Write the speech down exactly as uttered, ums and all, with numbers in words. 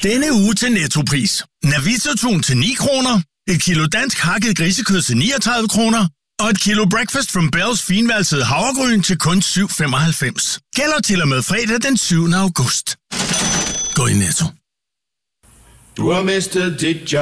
Denne uge til Nettopris. Navita-tun til ni kroner, et kilo dansk hakket grisekød til niogtredive kroner, og et kilo Breakfast from Bells finvalsede havregryn til kun syv femoghalvfems. Gælder til og med fredag den syvende august. Gå i Netto. Du har mistet dit job.